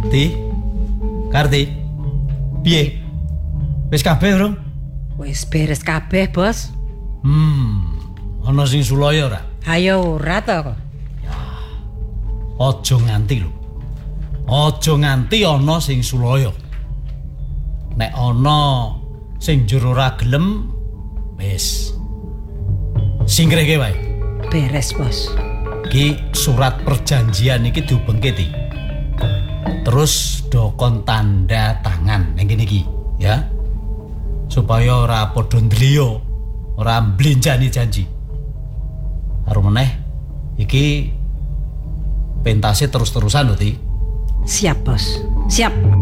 Di, Karti, piye? Wis kabeh, Bro? Wis beres kabeh, Bos. Ana sing sulaya ora? Ayo ora to. Aja nganti lho. Aja nganti ana sing sulaya. Nek ana sing njur ora gelem, wis singkrehke wae. Beres, Bos. Iki surat perjanjian iki diubengke Ti. Terus dokon tanda tangan ning kene iki, ya. Supaya ora padha ndliya, ora mblenjani janji. Karo meneh iki pentase terus-terusan lho Ti. Siap, Bos. Siap.